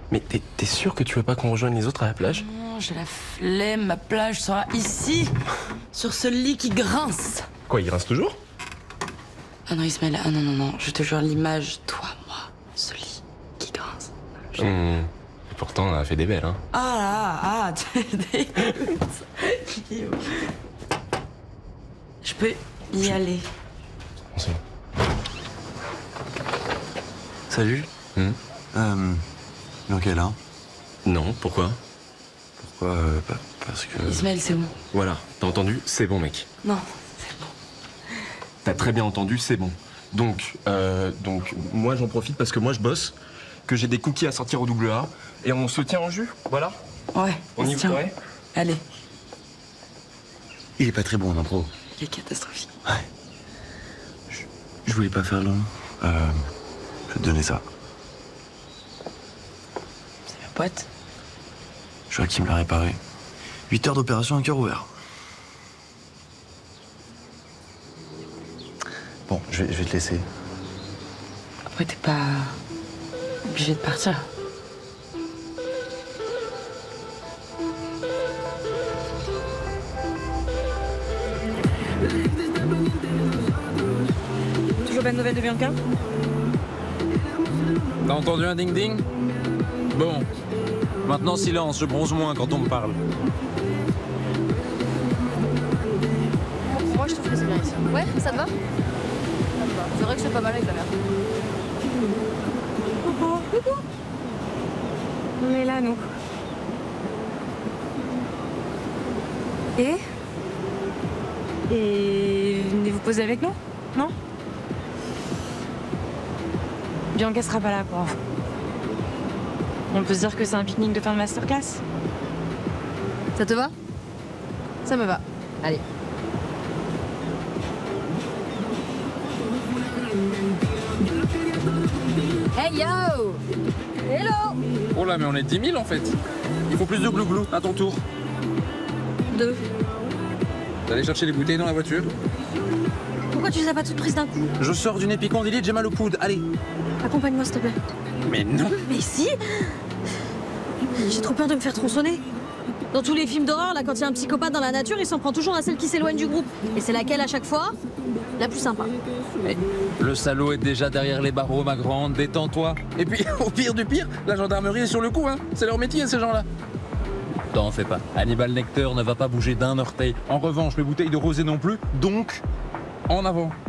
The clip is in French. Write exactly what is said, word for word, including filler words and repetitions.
Mais t'es t'es sûr que tu veux pas qu'on rejoigne les autres à la plage? Non, j'ai la flemme, ma plage sera ici, sur ce lit qui grince. Quoi, il grince toujours? Ah non, Ismaël, ah non, non, non, je te jure, l'image, toi, moi, ce lit qui grince. Je... Mmh. Et pourtant, on a fait des belles, hein. Ah là, ah, tu dégoûtes. Je peux y je... aller. Merci. Salut. Mmh. Euh... Bianca est là? Non, pourquoi? Pourquoi euh, bah, parce que... Ismaël, c'est bon. Voilà, t'as entendu? C'est bon, mec. Non, c'est bon. T'as très bien entendu, c'est bon. Donc, euh, donc, moi j'en profite parce que moi je bosse, que j'ai des cookies à sortir au double A, et on se tient en jus, voilà. Ouais, on y va. Ouais. Allez. Il est pas très bon en impro. Il est catastrophique. Ouais. Je, je voulais pas faire long. Euh, je vais te donner ça. C'est ma pote. Joachim l'a réparé. huit heures d'opération, un cœur ouvert. Bon, je vais, je vais te laisser. Après, t'es pas obligé de partir. Toujours pas de nouvelles de Bianca? T'as entendu un ding-ding? Bon. Maintenant, silence, je bronze moins quand on me parle. Moi, je trouve que c'est bien ici. Ouais, ça te va? Ça me va. C'est vrai que c'est pas mal avec la mer. Coucou. Coucou. On est là, nous. Et? Et venez vous poser avec nous? Non? Bianca sera pas là, quoi. On peut se dire que c'est un pique-nique de fin de masterclass? Ça te va? Ça me va. Allez. Hey yo! Hello! Oh là, mais on est dix mille en fait. Il faut plus de glouglou, à ton tour. Deux. T'allais chercher les bouteilles dans la voiture? Pourquoi tu les as pas toutes prises d'un coup? Je sors d'une épicondylite, j'ai mal au coude, allez. Accompagne-moi s'il te plaît. Mais non! Mais si! J'ai trop peur de me faire tronçonner. Dans tous les films d'horreur, là, quand il y a un psychopathe dans la nature, il s'en prend toujours à celle qui s'éloigne du groupe. Et c'est laquelle à chaque fois? La plus sympa. Mais le salaud est déjà derrière les barreaux, ma grande, détends-toi. Et puis, au pire du pire, la gendarmerie est sur le coup, hein. C'est leur métier, ces gens-là. T'en fais pas. Hannibal Lecter ne va pas bouger d'un orteil. En revanche, les bouteilles de rosé non plus, donc, en avant.